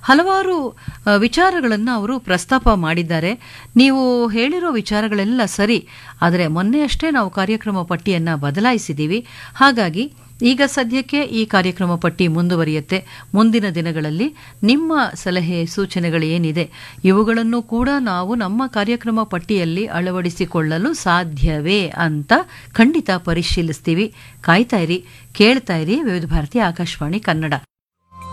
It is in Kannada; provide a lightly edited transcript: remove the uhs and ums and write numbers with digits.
ಹಲವಾರು ವಿಚಾರಗಳನ್ನು ಅವರು ಪ್ರಸ್ತಾಪ ಮಾಡಿದ್ದಾರೆ. ನೀವು ಹೇಳಿರೋ ವಿಚಾರಗಳೆಲ್ಲ ಸರಿ, ಆದರೆ ಮೊನ್ನೆಯಷ್ಟೇ ನಾವು ಕಾರ್ಯಕ್ರಮ ಪಟ್ಟಿಯನ್ನು ಬದಲಾಯಿಸಿದ್ದೀವಿ. ಹಾಗಾಗಿ ಈಗ ಸದ್ಯಕ್ಕೆ ಈ ಕಾರ್ಯಕ್ರಮ ಪಟ್ಟಿ ಮುಂದುವರಿಯುತ್ತೆ. ಮುಂದಿನ ದಿನಗಳಲ್ಲಿ ನಿಮ್ಮ ಸಲಹೆ ಸೂಚನೆಗಳು ಏನಿದೆ ಇವುಗಳನ್ನು ಕೂಡ ನಾವು ನಮ್ಮ ಕಾರ್ಯಕ್ರಮ ಪಟ್ಟಿಯಲ್ಲಿ ಅಳವಡಿಸಿಕೊಳ್ಳಲು ಸಾಧ್ಯವೇ ಅಂತ ಖಂಡಿತ ಪರಿಶೀಲಿಸ್ತೀವಿ. ಕಾಯ್ತಾ ಇರಿ, ಕೇಳ್ತಾ ಇರಿ ವಿವಿಧ ಭಾರತಿ ಆಕಾಶವಾಣಿ ಕನ್ನಡ.